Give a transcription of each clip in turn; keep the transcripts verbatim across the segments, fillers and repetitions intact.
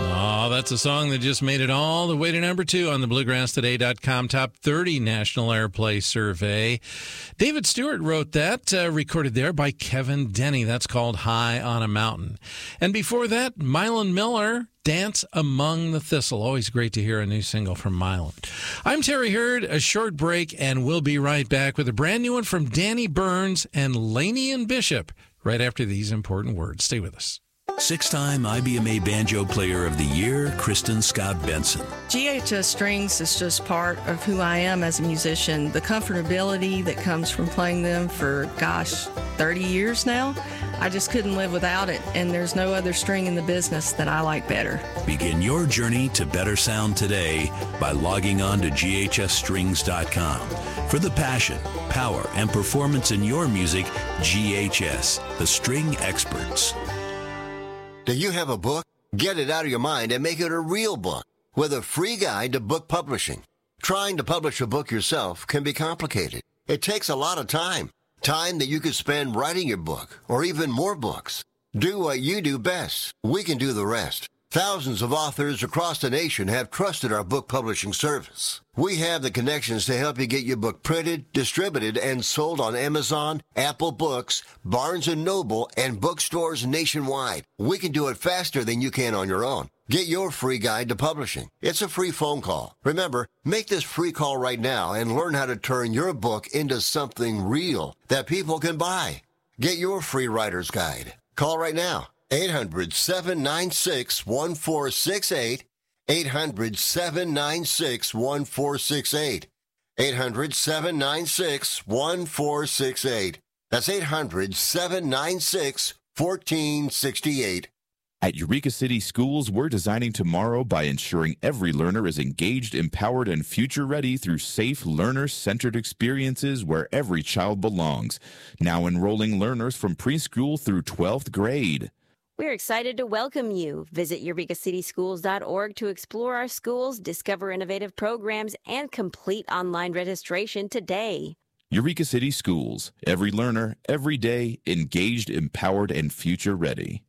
Oh, that's a song that just made it all the way to number two on the bluegrass today dot com Top thirty National Airplay Survey. David Stewart wrote that, uh, recorded there by Kevin Denny. That's called High on a Mountain. And before that, Mylan Miller, Dance Among the Thistle. Always great to hear a new single from Mylan. I'm Terry Hurd, a short break, and we'll be right back with a brand new one from Danny Burns and Laney and Bishop right after these important words. Stay with us. Six-time I B M A Banjo Player of the Year, Kristen Scott Benson. G H S Strings is just part of who I am as a musician. The comfortability that comes from playing them for, gosh, thirty years now, I just couldn't live without it, and there's no other string in the business that I like better. Begin your journey to better sound today by logging on to G H S strings dot com. For the passion, power, and performance in your music, G H S, the string experts. Do you have a book? Get it out of your mind and make it a real book with a free guide to book publishing. Trying to publish a book yourself can be complicated. It takes a lot of time. Time that you could spend writing your book or even more books. Do what you do best. We can do the rest. Thousands of authors across the nation have trusted our book publishing service. We have the connections to help you get your book printed, distributed, and sold on Amazon, Apple Books, Barnes and Noble, and bookstores nationwide. We can do it faster than you can on your own. Get your free guide to publishing. It's a free phone call. Remember, make this free call right now and learn how to turn your book into something real that people can buy. Get your free writer's guide. Call right now. eight hundred, seven nine six, one four six eight. eight hundred, seven nine six, one four six eight. eight hundred, seven nine six, one four six eight. That's eight hundred, seven nine six, one four six eight. At Eureka City Schools, we're designing tomorrow by ensuring every learner is engaged, empowered, and future-ready through safe, learner-centered experiences where every child belongs. Now enrolling learners from preschool through twelfth grade. We're excited to welcome you. Visit eureka city schools dot org to explore our schools, discover innovative programs, and complete online registration today. Eureka City Schools. Every learner, every day, engaged, empowered, and future-ready.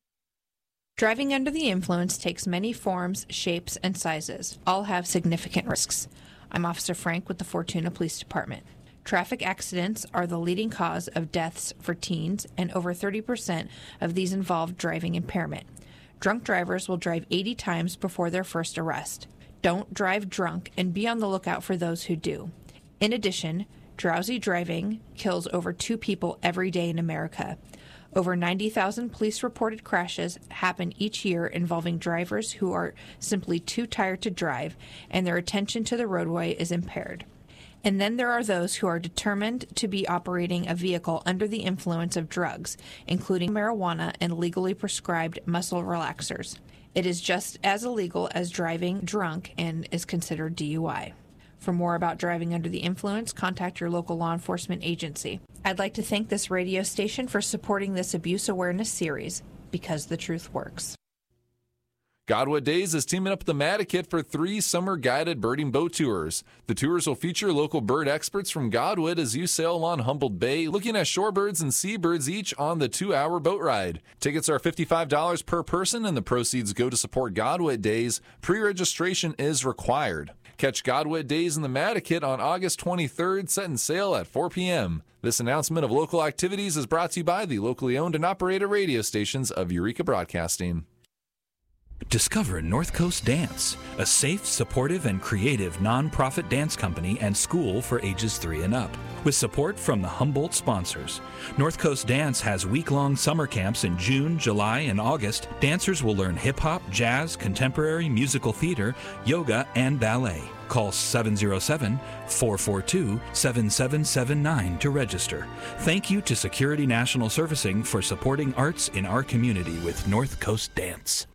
Driving under the influence takes many forms, shapes, and sizes. All have significant risks. I'm Officer Frank with the Fortuna Police Department. Traffic accidents are the leading cause of deaths for teens, and over thirty percent of these involve driving impairment. Drunk drivers will drive eighty times before their first arrest. Don't drive drunk, and be on the lookout for those who do. In addition, drowsy driving kills over two people every day in America. Over ninety thousand police-reported crashes happen each year involving drivers who are simply too tired to drive, and their attention to the roadway is impaired. And then there are those who are determined to be operating a vehicle under the influence of drugs, including marijuana and legally prescribed muscle relaxers. It is just as illegal as driving drunk and is considered D U I. For more about driving under the influence, contact your local law enforcement agency. I'd like to thank this radio station for supporting this abuse awareness series, because the truth works. Godwood Days is teaming up with the Matakit for three summer guided birding boat tours. The tours will feature local bird experts from Godwood as you sail along Humboldt Bay, looking at shorebirds and seabirds each on the two-hour boat ride. Tickets are fifty-five dollars per person, and the proceeds go to support Godwood Days. Pre-registration is required. Catch Godwood Days in the Matakit on August twenty-third, setting sail at four p.m. This announcement of local activities is brought to you by the locally owned and operated radio stations of Eureka Broadcasting. Discover North Coast Dance, a safe, supportive, and creative nonprofit dance company and school for ages three and up. With support from the Humboldt sponsors, North Coast Dance has week-long summer camps in June, July, and August. Dancers will learn hip-hop, jazz, contemporary, musical theater, yoga, and ballet. Call seven oh seven, four four two, seven seven seven nine to register. Thank you to Security National Servicing for supporting arts in our community with North Coast Dance.